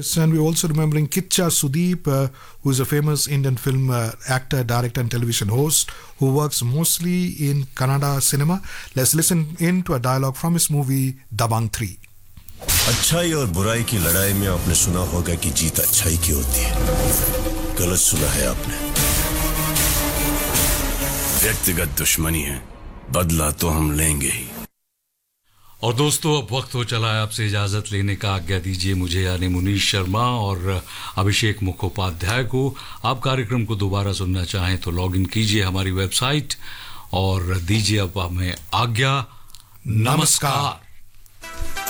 Yes, and we're also remembering Kicha Sudeep, who is a famous Indian film actor, director, and television host who works mostly in Kannada cinema. Let's listen in to a dialogue from his movie Dabang 3. अच्छाई और बुराई की लड़ाई में आपने सुना होगा कि जीत अच्छाई की होती है. गलत सुना है आपने. व्यक्तिगत दुश्मनी है, बदला तो हम लेंगे ही. और दोस्तों, अब वक्त हो चला है आपसे इजाजत लेने का. आज्ञा दीजिए मुझे यानी मुनीश शर्मा और अभिषेक मुखोपाध्याय को. आप कार्यक्रम को दोबारा सुनना चाहें तो लॉग इन कीजिए हमारी वेबसाइट और दीजिए अब हमें आज्ञा. नमस्कार.